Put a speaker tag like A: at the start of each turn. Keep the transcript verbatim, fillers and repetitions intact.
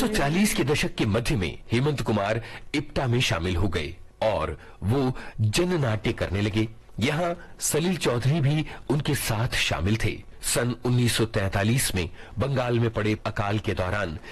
A: चालीस के दशक के मध्य में हेमंत कुमार इप्टा में शामिल हो गए और वो जननाट्य करने लगे। यहाँ सलील चौधरी भी उनके साथ शामिल थे। सन उन्नीस सौ तैंतालीस में बंगाल में पड़े अकाल के दौरान